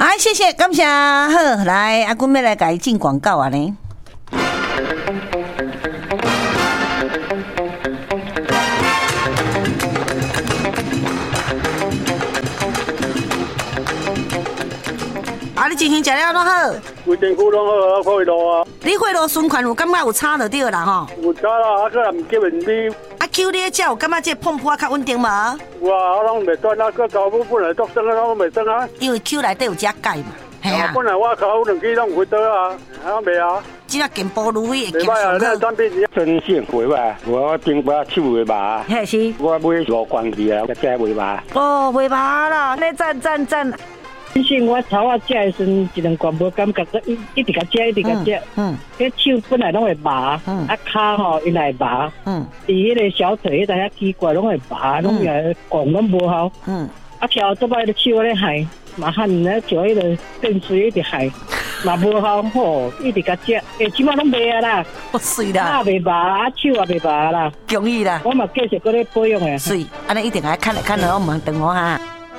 哎，谢谢，感谢。好，来，阿君要来给进广告啊呢。啊，你进行食了都好， 规身躯拢好，血路啊。 你血路循环有感觉有差就对啦吼。 有差啦，啊，个人叫人你。 啊，Q 你只有感觉这碰破较稳定无？ 有啊，我拢袂转啊，个高母本来作生啊，拢袂生啊。 因为 Q 内底有只钙嘛，系啊。 本来我考两支拢有得啊，啊袂啊。 即个健保路会健上好。袂产品真性回吧，我顶把手袂麻。 嘿是。 我买5罐去啊，才袂麻。 哦，袂麻啦，那赞。 以前我头我食的时阵，一两罐无感觉，一直甲食，一直甲食。迄手本来拢会麻，啊骹吼伊来麻。伫迄个小腿迄搭遐奇怪拢会麻，拢也讲拢无效。啊跳做摆的手咧害，嘛喊咧做迄个电水一直害，嘛无效吼，一直甲食，起码拢袂啊啦。 我水啦。 骹袂麻，啊手也袂麻啦。 恭喜啦！ 我嘛继续搁咧保养诶。 水，安尼一定爱看来看来，我唔等我哈。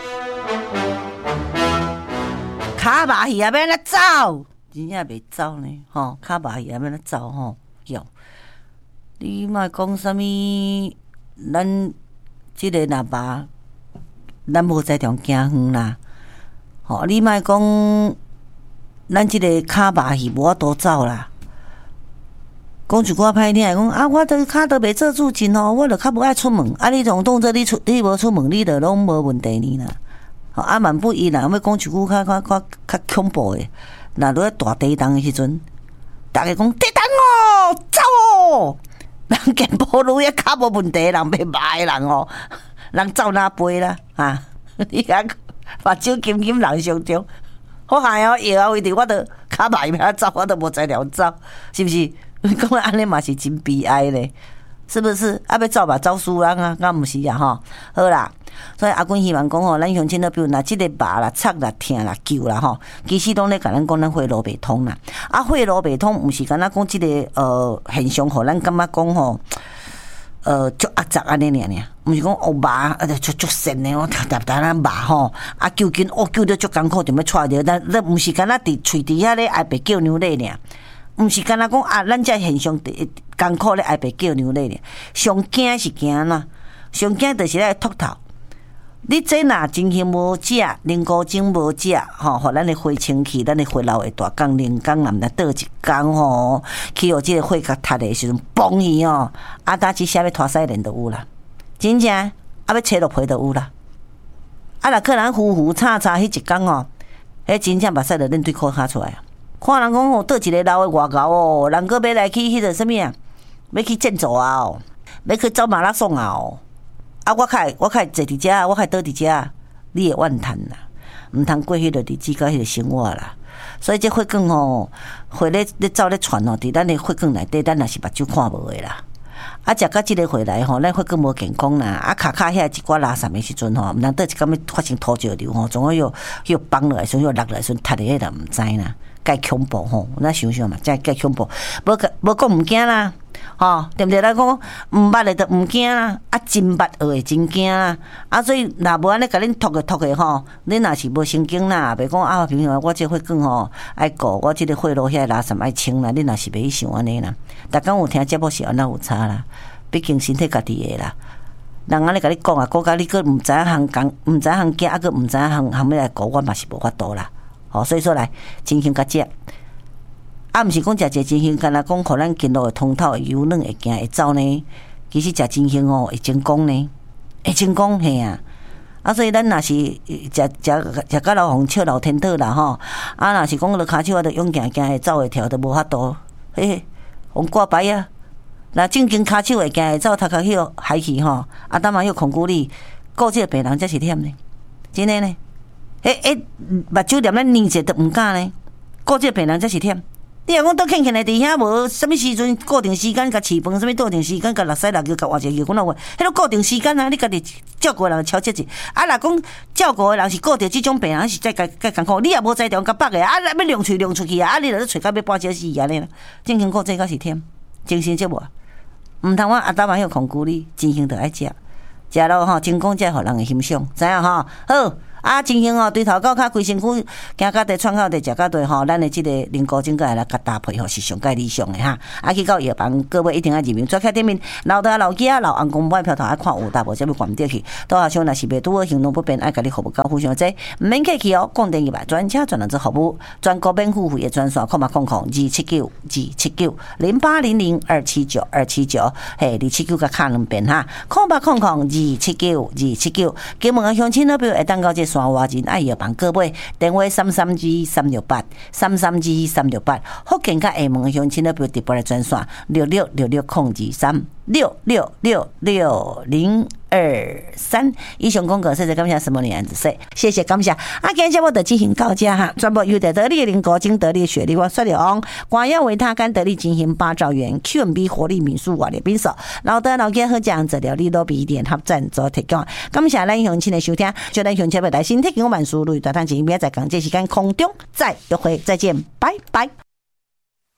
卡麻鱼也要安怎走？真正袂走呢，吼！卡麻鱼也要安怎走吼？哟，你莫讲啥物？咱即个若麻，咱无在中行远啦。吼，你莫讲，咱即个卡麻鱼无法度走啦。讲一句歹听，讲啊，我这骹都袂做主阵吼，我就较无爱出门。啊，你总当作你无出门，你就拢无问题呢啦。啊，万不依啦，要讲一句较恐怖的，若落大地动的时阵，大家讲地动哦，走哦，人健保路也较无问题，人袂麻的人哦，人走哪飞啦啊！你看目睭金金人上中，好害哦，摇啊，为着我都较麻要走，我都无才了走，是不是？讲安尼嘛是真悲哀咧。是不是？啊，要走吧，走输人啊，敢毋是啊？吼，好啦，所以阿君希望讲吼，咱乡亲都比如若即个麻啦、插啦、疼啦、救啦吼，其实拢咧甲咱讲咱血路袂通啦。啊，血路袂通，毋是敢若讲即个现象，互咱感觉讲吼，足压杂安尼尔，毋是讲哦麻啊，足神诶，我嗒咱麻吼，啊救紧救得足艰苦，就要带着，但毋是敢若伫喙底遐咧挨白叫牛奶尔。毋是干那讲啊，咱这现象艰苦咧，挨白叫牛奶咧。上惊是惊哪？上惊就是咧秃头。你这若真心无食，人高精无食，吼，互咱的血清气，咱的血流会大降，零工若若倒一工吼，去互即个血甲塌的时阵，崩去哦，啊，打一下要拖西连都有啦，真正啊要切落皮都有啦。啊，若可能呼叉迄一工哦，迄真正目屎就恁对裤骹出来啊。看人讲吼，倒一个老的外交哦，人个要来去迄个什么啊？要去建筑啊哦，要去走马拉松啊哦。啊，我开坐伫遮，我开倒伫遮，你会怨叹啦，毋通过迄个日子甲迄个生活啦。所以这血管吼，血咧走咧传吼，伫咱的血管内底，咱也是目睭看无的啦。啊，食到即个血来吼，咱血管无健康啦。啊，骹遐一寡垃圾的时阵吼，毋通倒一工要发生土石流吼，总要放落来，总要落来，阵塌伫迄个毋知啦。介恐怖吼，咱想想嘛，真介恐怖。无讲毋惊啦，吼，对毋对？咱讲毋捌的就毋惊啦，啊，真捌学的真惊啦。啊，所以若无安尼甲恁托的吼，恁若是无神经啦，袂讲啊，平常我这血管吼爱顾，我这个血路遐垃圾爱清啦，恁若是袂想安尼啦。逐工有听节目是安那有差啦，毕竟身体家己的啦。人安尼甲你讲啊，讲甲你个毋知影行讲，毋知影行行，啊个毋知影行要来顾，我嘛是无法度啦。哦，所以说来真心甲食，啊，毋是讲食真心，干那讲，互咱经络的通透会柔软会行会走呢。其实食真心哦，会成功呢，会成功嘿啊！啊，所以咱若是食到老红笑老天讨啦吼，啊，若是讲落骹手啊，着勇行行会走会跳，都无法度，嘿，红挂牌啊！若正经骹手会行会走，头壳迄海去吼，啊，当然迄控骨力，顾这个病人才是忝呢，真诶呢。目睭念咧黏者都毋敢呢，顾这病人才是忝。你若讲倒欠欠的伫遐，无什么时阵固定时间甲饲饭，什么固定时间甲落屎落尿甲换一个尿，迄个固定时间啊，你家己照顾的人调节者。啊，若讲照顾的人是顾着即种病人是再艰苦，你也无在中甲北的，啊，要量出去啊，你著找甲要半小时安尼啦。正经顾这个是忝，精神节目，毋通我阿达嘛迄控制你，真心着爱食，食了吼成功才互人会欣赏，知影吼？好。 啊，情形哦，对头到脚规身躯行到地喘到地食到地吼，咱的这个零高精来甲搭配吼是上界理想的哈。啊，去到药房，各位一定要入名，抓开店面，老大老囝老翁公买票头爱看有大无啥物关掉去，到下像若是袂拄好行动不便，爱甲你服务到互相济，唔免客气哦，讲电话专车专人做服务，专国免付费的专线，0800-279-279，0800-279-279，嘿，279甲卡两遍哈，0800-279-279，金门的乡亲那边会当到这山外人爱药房购买，电话332-368，332-368，福建甲厦门的乡亲那边直播的专线6666-023，6666-023。以上广告谢谢感谢什么年子说，谢谢感谢啊！今天我就进行到这哈，全部由得力零高精得力雪力我说了，光耀维他干得力进行8兆元 Q&B 活力民宿瓦列宾手，老的老家好讲这料理都比联合赞助提供，感谢咱乡亲的收听，就咱乡亲要来新天给我们输入大tan前明仔载港这时间空中再约会，再见，拜拜。